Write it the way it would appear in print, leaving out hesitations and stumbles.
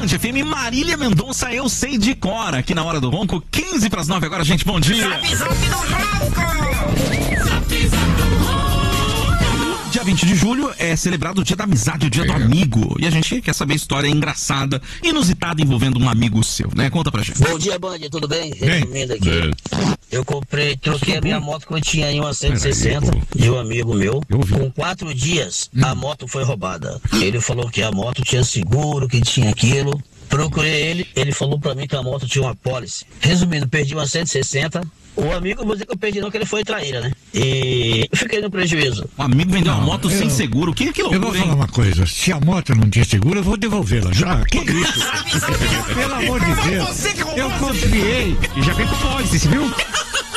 Band FM, Marília Mendonça, Eu Sei de Cor, aqui na Hora do Ronco, 15 para as 9 agora, gente, bom dia. Zap, zap do Ronco. Zap, zap do Ronco. Dia 20 de julho é celebrado o Dia da Amizade, o Dia do Amigo. E a gente quer saber a história engraçada, inusitada envolvendo um amigo seu, né? Conta pra gente. Bom dia, Band, tudo bem? Resumindo aqui. Eu troquei a minha moto que eu tinha em uma 160 de um amigo meu. Com 4 dias, a moto foi roubada. Ele falou que a moto tinha seguro, que tinha aquilo. Procurei ele falou pra mim que a moto tinha uma pólice. Resumindo, perdi uma 160. O amigo, vou dizer que eu perdi não, que ele foi traíra, né? E eu fiquei no prejuízo. Um amigo vendeu uma moto sem seguro. Que loucura, eu vou falar uma coisa. Se a moto não tinha seguro, eu vou devolvê-la. Já, que isso? Pelo amor de Deus. Eu confiei. E já vem com pólice, você viu?